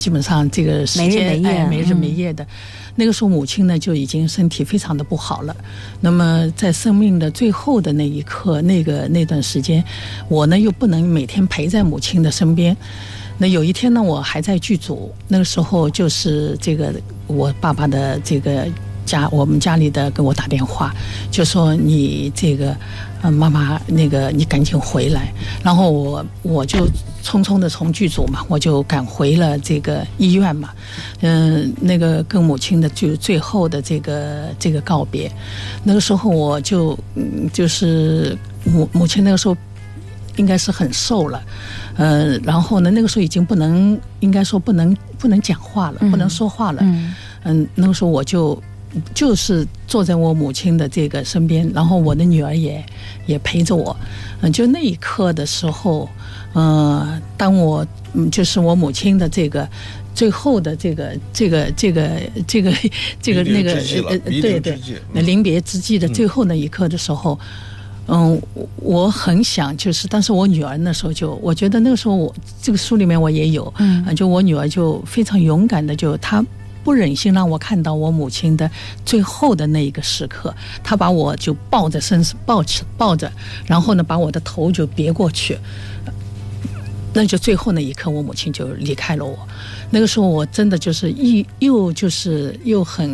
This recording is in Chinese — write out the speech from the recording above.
基本上这个时间没日没夜的。那个时候母亲呢就已经身体非常的不好了。那么在生命的最后的那一刻，那段时间，我呢又不能每天陪在母亲的身边。那有一天呢，我还在剧组，那个时候就是这个我爸爸的这个我们家里的给我打电话，就说你这个妈妈那个你赶紧回来。然后我就匆匆的从剧组嘛，我就赶回了这个医院嘛，那个跟母亲的就最后的这个告别。那个时候我就是母亲那个时候应该是很瘦了，然后呢那个时候已经应该说不能讲话了，不能说话了。那个时候我就是坐在我母亲的这个身边，然后我的女儿也陪着我。就那一刻的时候，当我就是我母亲的这个最后的这个那个临别之际的最后那一刻的时候，我很想但是我女儿那时候我觉得那个时候这个书里面我也有，就我女儿就非常勇敢的她不忍心让我看到我母亲的最后的那一个时刻，她把我就抱着，然后呢把我的头就别过去。那就最后那一刻，我母亲就离开了我。那个时候我真的又很